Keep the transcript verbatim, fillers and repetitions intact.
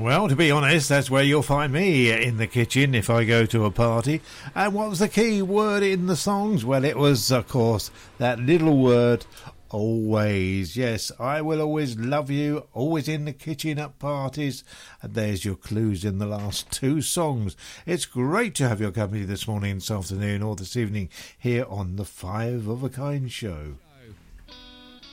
Well, to be honest, that's where you'll find me, in the kitchen, if I go to a party. And what was the key word in the songs? Well, it was, of course, that little word, always. Yes, I will always love you, always in the kitchen at parties. And there's your clues in the last two songs. It's great to have your company this morning, this afternoon, or this evening here on the Five of a Kind show.